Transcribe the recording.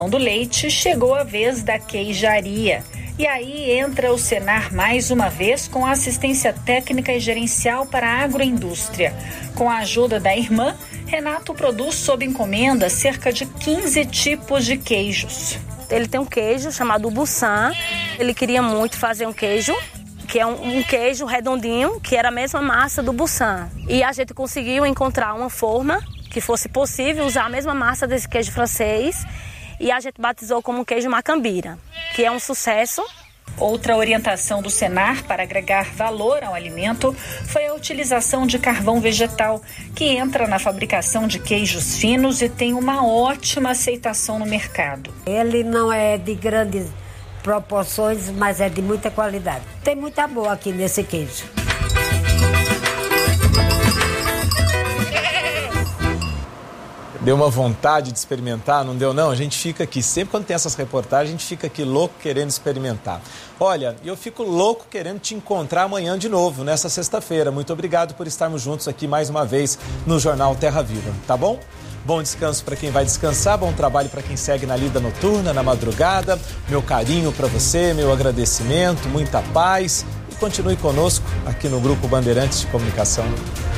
do leite, chegou a vez da queijaria. E aí entra o Senar mais uma vez com assistência técnica e gerencial para a agroindústria. Com a ajuda da irmã, Renato produz sob encomenda cerca de 15 tipos de queijos. Ele tem um queijo chamado Busan. Ele queria muito fazer um queijo, que é um queijo redondinho, que era a mesma massa do Busan. E a gente conseguiu encontrar uma forma que fosse possível usar a mesma massa desse queijo francês. E a gente batizou como queijo Macambira, que é um sucesso. Outra orientação do Senar para agregar valor ao alimento foi a utilização de carvão vegetal, que entra na fabricação de queijos finos e tem uma ótima aceitação no mercado. Ele não é de grandes proporções, mas é de muita qualidade. Tem muita boa aqui nesse queijo. Deu uma vontade de experimentar, não deu não? A gente fica aqui, sempre quando tem essas reportagens, a gente fica aqui louco querendo experimentar. Olha, eu fico louco querendo te encontrar amanhã de novo, nessa sexta-feira. Muito obrigado por estarmos juntos aqui mais uma vez no Jornal Terra Viva, tá bom? Bom descanso para quem vai descansar, bom trabalho para quem segue na lida noturna, na madrugada. Meu carinho para você, meu agradecimento, muita paz e continue conosco aqui no Grupo Bandeirantes de Comunicação.